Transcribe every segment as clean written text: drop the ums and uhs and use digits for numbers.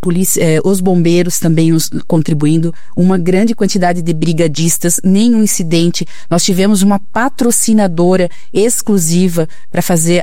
os bombeiros também contribuindo, uma grande quantidade de brigadistas, nenhum incidente. Nós tivemos uma patrocinadora exclusiva para fazer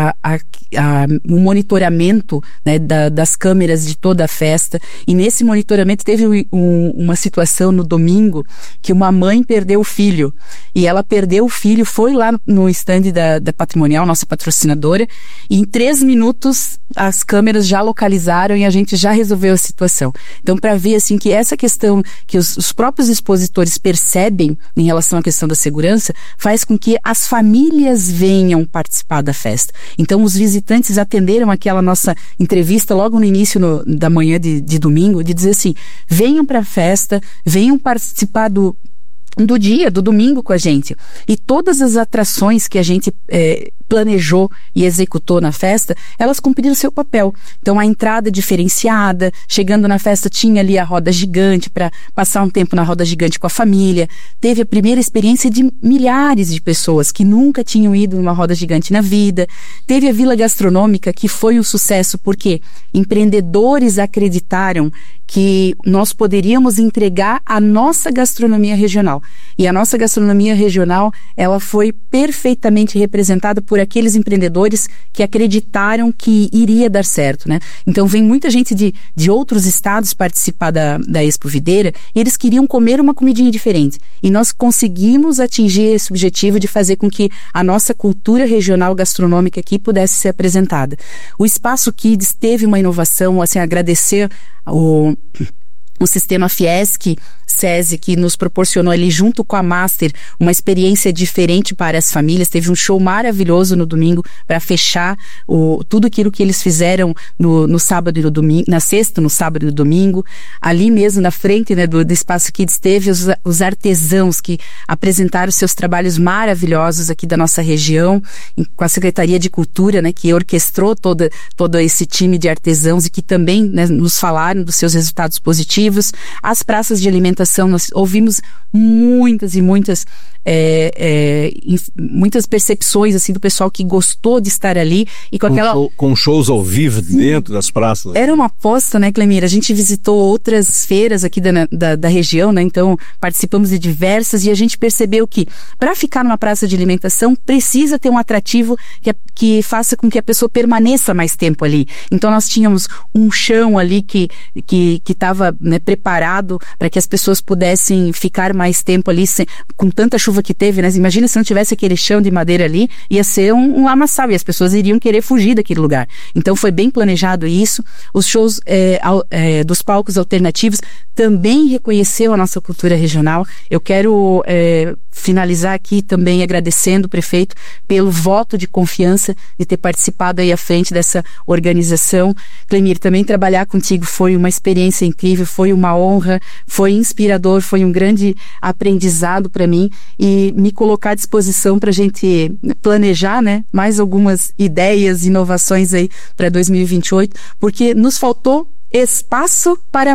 o monitoramento, né, das câmeras de toda a festa, e nesse monitoramento teve uma situação no domingo que uma mãe perdeu o filho, e ela perdeu o filho, foi lá no stand da Patrimonial, nossa patrocinadora, e em 3 minutos as câmeras já localizaram e a gente já resolveu a situação. Então, para ver assim que essa questão que os próprios expositores percebem em relação à questão da segurança, faz com que as famílias venham participar da festa. Então, os visitantes atenderam aquela nossa entrevista logo no início da manhã de domingo, de dizer assim, venham para a festa, venham participar do domingo com a gente. E todas as atrações que a gente planejou e executou na festa, elas cumpriram seu papel. Então, a entrada diferenciada, chegando na festa tinha ali a roda gigante para passar um tempo na roda gigante com a família. Teve a primeira experiência de milhares de pessoas que nunca tinham ido numa roda gigante na vida. Teve a Vila Gastronômica, que foi um sucesso porque empreendedores acreditaram que nós poderíamos entregar a nossa gastronomia regional. E a nossa gastronomia regional, ela foi perfeitamente representada por aqueles empreendedores que acreditaram que iria dar certo, né? Então vem muita gente de outros estados participar da Expo Videira, e eles queriam comer uma comidinha diferente. E nós conseguimos atingir esse objetivo de fazer com que a nossa cultura regional gastronômica aqui pudesse ser apresentada. O Espaço Kids teve uma inovação, assim, agradecer o sistema Fiesc SESI, que nos proporcionou ali junto com a Master uma experiência diferente para as famílias. Teve um show maravilhoso no domingo para fechar tudo aquilo que eles fizeram no sábado e no domingo, na sexta, no sábado e no domingo. Ali mesmo na frente, né, do Espaço Kids teve os artesãos que apresentaram seus trabalhos maravilhosos aqui da nossa região, com a Secretaria de Cultura, né, que orquestrou todo esse time de artesãos e que também, né, nos falaram dos seus resultados positivos. As praças de alimentação, nós ouvimos muitas e muitas percepções assim do pessoal que gostou de estar ali e com shows ao vivo dentro das praças. Era uma aposta, né, Clemir? A gente visitou outras feiras aqui da região, né? Então participamos de diversas e a gente percebeu que para ficar numa praça de alimentação precisa ter um atrativo que faça com que a pessoa permaneça mais tempo ali. Então nós tínhamos um chão ali que estava, né, preparado para que as pessoas pudessem ficar mais tempo ali com tanta chuva que teve, né? Imagina se não tivesse aquele chão de madeira ali, ia ser um lamaçal e as pessoas iriam querer fugir daquele lugar. Então foi bem planejado isso. Os shows dos palcos alternativos também reconheceu a nossa cultura regional. Eu quero finalizar aqui também agradecendo o prefeito pelo voto de confiança de ter participado aí à frente dessa organização. Clemir, também trabalhar contigo foi uma experiência incrível, foi uma honra, foi inspirador, foi um grande aprendizado para mim e me colocar à disposição para a gente planejar, né, mais algumas ideias, inovações aí para 2028, porque nos faltou espaço para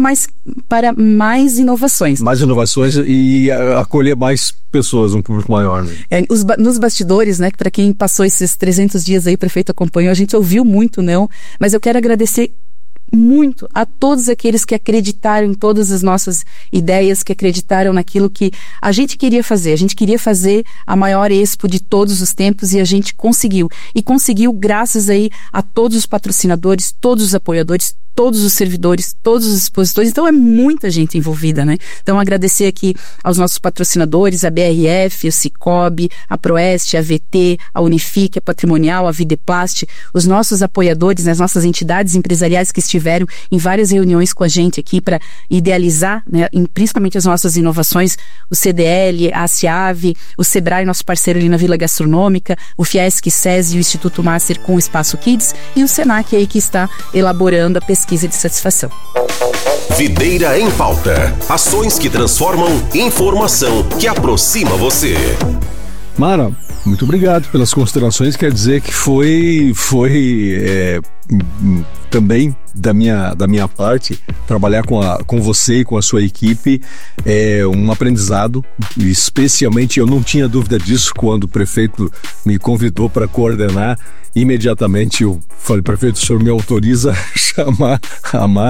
mais inovações. Mais inovações e acolher mais pessoas, um público maior, né? Nos bastidores, né, para quem passou esses 300 dias aí, o prefeito acompanhou, a gente ouviu muito não, mas eu quero agradecer muito a todos aqueles que acreditaram em todas as nossas ideias, que acreditaram naquilo que a gente queria fazer. A gente queria fazer a maior expo de todos os tempos e a gente conseguiu. E conseguiu graças aí a todos os patrocinadores, todos os apoiadores, todos os servidores, todos os expositores. Então é muita gente envolvida, né? Então agradecer aqui aos nossos patrocinadores, a BRF, o Cicobi, a Proeste, a VT, a Unifique, a Patrimonial, a Videplast, os nossos apoiadores, né, as nossas entidades empresariais que estiveram em várias reuniões com a gente aqui para idealizar, né, principalmente as nossas inovações, o CDL, a SEAV, o Sebrae, nosso parceiro ali na Vila Gastronômica, o Fiesc SESI e o Instituto Master com o Espaço Kids e o Senac aí que está elaborando a pesquisa de satisfação. Videira em Pauta. Ações que transformam, informação que aproxima você. Mara, muito obrigado pelas considerações. Quer dizer que foi também da minha parte trabalhar com você e com a sua equipe um aprendizado, especialmente eu não tinha dúvida disso quando o prefeito me convidou para coordenar. Imediatamente eu falei, prefeito, o senhor me autoriza a chamar a Mara